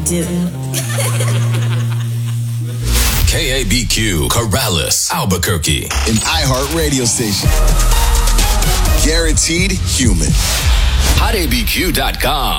do. KABQ, Corrales, Albuquerque. An iHeart radio station. Guaranteed human. HotABQ.com.